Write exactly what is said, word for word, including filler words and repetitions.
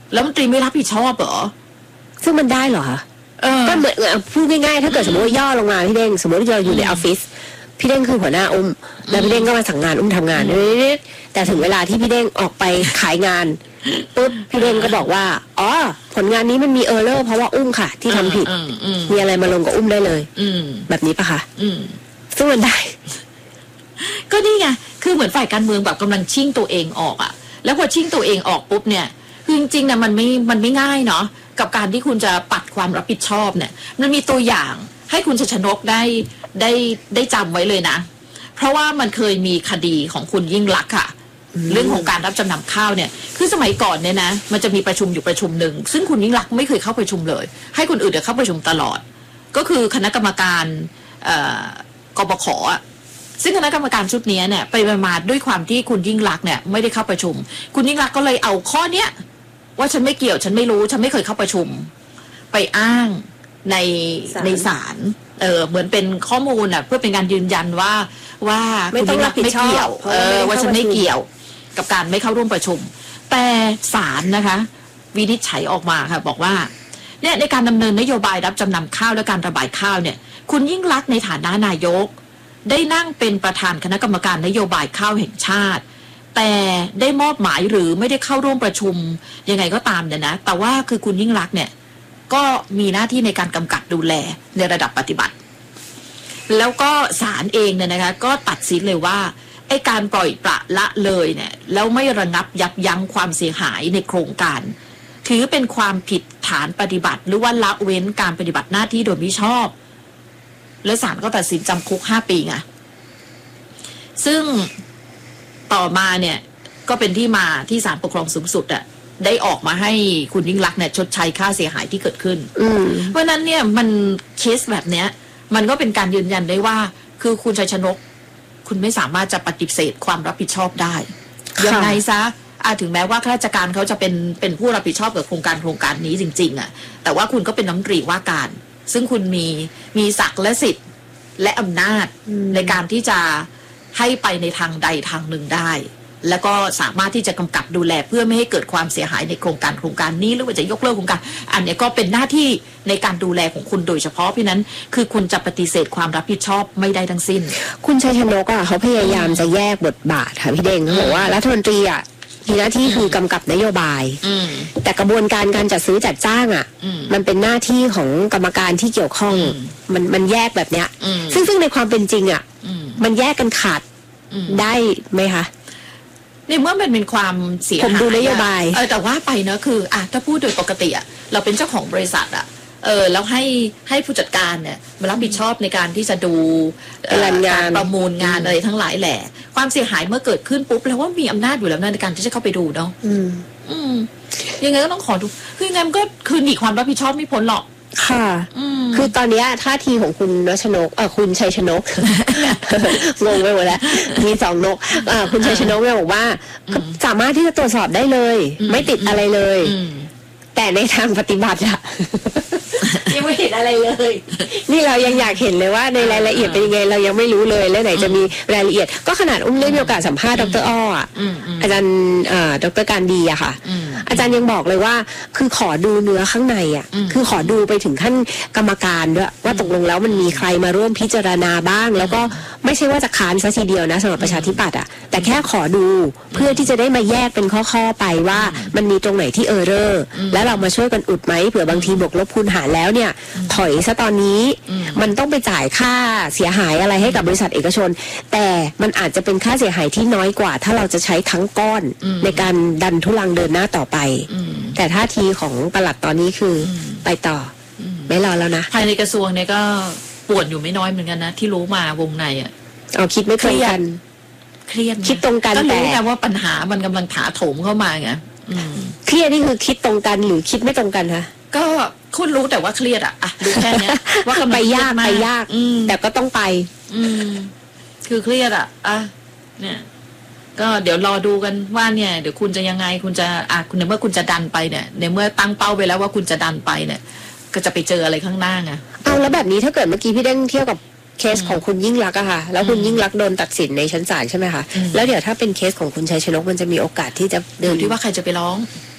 แล้วมันตรีไม่รับผิดชอบเหรอซึ่งมันได้เหรอคะก็เหมือนพูดง่ายๆถ้าเกิดสมมติว่าย่อลงมาพี่เด้งสมมติว่าเราอยู่ในออฟฟิศพี่เด้งคือหัวหน้าอุ้มแล้วพี่เด้งก็มาสั่งงานอุ้มทำงานนิดๆแต่ถึงเวลาที่พี่เด้งออกไปขายงานปุ๊บพี่เด้งก็บอกว่าอ๋อผลงานนี้มันมีเออร์เลอร์เพราะว่าอุ้มค่ะที่ทำผิดมีอะไรมาลงกับอุ้มได้เลยแบบนี้ปะคะซึ่งมันได้ก็นี่ไงคือเหมือนฝ่ายการเมืองแบบกำลังชิ่งตัวเองออกอ่ะแล้วพอชิ่งตัวเองออกปุ๊บเนี่ยคือจริงๆนะมันไม่มันไม่ง่ายเนาะกับการที่คุณจะปัดความรับผิดชอบเนี่ยมันมีตัวอย่างให้คุณชัยชนกได้ได้ได้จำไว้เลยนะเพราะว่ามันเคยมีคดีของคุณยิ่งลักษณ์ค่ะเรื่องของการรับจำนำข้าวเนี่ยคือสมัยก่อนเนี่ยนะมันจะมีประชุมอยู่ประชุมหนึ่งซึ่งคุณยิ่งลักษณ์ไม่เคยเข้าประชุมเลยให้คนอื่นเดี๋ยวเข้าประชุมตลอดก็คือคณะกรรมการกบข.ซึ่งคณะกรรมการชุดนี้เนี่ยไปมาด้วยความที่คุณยิ่งลักษณ์เนี่ยไม่ได้เข้าประชุมคุณยิ่งลักษณ์ก็เลยเอาข้อเนี้ยว่าฉันไม่เกี่ยวฉันไม่รู้ฉันไม่เคยเข้าประชุมไปอ้างในในศาลเออเหมือนเป็นข้อมูลอ่ะเพื่อเป็นการยืนยันว่าว่าคุณยิ่งลักษณ์ไม่เกี่ยวเออว่าฉันไม่เกี่ยวกับการไม่เข้าร่วมประชุมแต่ศาลนะคะวินิจฉัยออกมาค่ะบอกว่าเนี่ยในการดำเนินนโยบายรับจำนำข้าวและการระบายข้าวเนี่ยคุณยิ่งลักษณ์ในฐานะนายกได้นั่งเป็นประธานคณะกรรมการนโยบายข้าวแห่งชาติแต่ได้มอบหมายหรือไม่ได้เข้าร่วมประชุมยังไงก็ตามเนี่ยนะแต่ว่าคือคุณยิ่งลักษณ์เนี่ยก็มีหน้าที่ในการกำกับดูแลในระดับปฏิบัติแล้วก็ศาลเองเนี่ยนะคะก็ตัดสินเลยว่าไอ้การปล่อยปละละเลยเนี่ยแล้วไม่ระงับยับยั้งความเสียหายในโครงการถือเป็นความผิดฐานปฏิบัติหรือว่าละเว้นการปฏิบัติหน้าที่โดยมิชอบและศาลก็ตัดสินจำคุกห้าปีไงซึ่งต่อมาเนี่ยก็เป็นที่มาที่ศาลปกครองสูงสุดอ่ะได้ออกมาให้คุณยิ่งลักษณ์เนี่ยชดใช้ค่าเสียหายที่เกิดขึ้นเพราะนั้นเนี่ยมันเคสแบบเนี้ยมันก็เป็นการยืนยันได้ว่าคือคุณชัยชนกคุณไม่สามารถจะปฏิเสธความรับผิดชอบได้ยังไงซะอาถึงแม้ว่าข้าราชการเขาจะเป็นเป็นผู้รับผิดชอบกับโครงการโครงการนี้จริงๆอ่ะแต่ว่าคุณก็เป็นรัฐมนตรีว่าการซึ่งคุณมีมีศักดิ์และสิทธิ์และอำนาจในการที่จะให้ไปในทางใดทางหนึ่งได้แล้วก็สามารถที่จะกำกับดูแลเพื่อไม่ให้เกิดความเสียหายในโครงการโครงการนี้หรือว่าจะยกเลิกโครงการอันนี้ก็เป็นหน้าที่ในการดูแลของคุณโดยเฉพาะเพราะนั้นคือคุณจะปฏิเสธความรับผิดชอบไม่ได้ทั้งสิ้นคุณชัยชนกอ่ะเขาพยายามจะแยกบทบาทค่ะพี่เด้งเขาบอกว่ารัฐมนตรีอ่ะมีหน้าที่คือกำกับนโยบายแต่กระบวนการการจัดซื้อจัดจ้างอ่ะมันเป็นหน้าที่ของกรรมการที่เกี่ยวข้องมันมันแยกแบบเนี้ยซึ่งซึ่งในความเป็นจริงอ่ะมันแยกกันขาดได้ไหมคะในเมื่อมันเป็นความเสียหายผมดูนโยบายเออแต่ว่าไปเนอะคืออ่ะถ้าพูดโดยปกติอ่ะเราเป็นเจ้าของบริษัทอ่ะเออแล้วให้ให้ผู้จัดการเนี่ยมารับผิดชอบในการที่จะดูการประมูลงานอะไรทั้งหลายแหละความเสียหายเมื่อเกิดขึ้นปุ๊บแล้วว่ามีอำนาจอยู่แล้วในการที่จะเข้าไปดูเนาะอืมอืมยังไงก็ต้องขอดูคือยังไงมันก็คือหนีความรับผิดชอบไม่พ้นหรอกค่ะคือตอนนี้ท่าทีของคุณรัชนกเออคุณชัยชนก งงไปหมดแล้วมีสองนกอ่าคุณชัยชนกเนี่ยบอกว่าสามารถที่จะตรวจสอบได้เลยไม่ติดอะไรเลยแต่ในทางปฏิบัติอะยังไม่เห็นอะไรเลยนี่เรายังอยากเห็นเลยว่าในรายละเอียดเป็นยังไงเรายังไม่รู้เลยแล้วไหนจะมีรายละเอียดก็ขนาดอุ้มได้มีโอกาสสัมภาษณ์ดร.อ้ออ่ะอาจารย์ดร.การดีอะค่ะอาจารย์ยังบอกเลยว่าคือขอดูเนื้อข้างในอะคือขอดูไปถึงขั้นกรรมการด้วยว่าตกลงแล้วมันมีใครมาร่วมพิจารณาบ้างแล้วก็ไม่ใช่ว่าจะค้านซะทีเดียวนะสำหรับประชาธิปัตย์อะแต่แค่ขอดูเพื่อที่จะได้มาแยกเป็นข้อๆไปว่ามันมีตรงไหนที่เออร์เรอร์แล้วเรามาช่วยกันอุดไหมเผื่อบางทีบวกลบคูณหารแล้วเนี่ยถอยซะตอนนี้มันต้องไปจ่ายค่าเสียหายอะไรให้กับบริษัทเอกชนแต่มันอาจจะเป็นค่าเสียหายที่น้อยกว่าถ้าเราจะใช้ทั้งก้อนในการดันทุลังเดินหน้าต่อไปแต่ท่าทีของปลัดตอนนี้คือไปต่อไม่รอแล้วนะภายในกระทรวงเนี่ยก็ปวดอยู่ไม่น้อยเหมือนกันนะที่รู้มาวงในอ่ะเอาคิดไม่ตรงกันเครียดคิดตรงกันก็รู้ไงว่าปัญหามันกำลังถาโถมเข้ามาไงเครียดนี่คือคิดตรงกันหรือคิดไม่ตรงกันคะก็คุณรู้แต่ว่าเครียดอ่ะอ่ะรู้แค่นี้ว่าไปยากไปยากแต่ก็ต้องไปอืมคือเครียดอ่ะอ่ะเนี่ยก็เดี๋ยวรอดูกันว่าเนี่ยเดี๋ยวคุณจะยังไงคุณจะอ่ะคุณในเมื่อคุณจะดันไปเนี่ยในเมื่อตั้งเป้าไปแล้วว่าคุณจะดันไปเนี่ยก็จะไปเจออะไรข้างหน้าไงเอาแล้วแบบนี้ถ้าเกิดเมื่อกี้พี่เด้งเที่ยวกับเคสของคุณยิ่งลักษณ์อะค่ะแล้วคุณยิ่งลักษณ์โดนตัดสินในชั้นศาลใช่ไหมคะแล้วเดี๋ยวถ้าเป็นเคสของคุณชัยชนกมันจะมีโอกาสที่จะเดินที่ว่าใครจะไปร้อง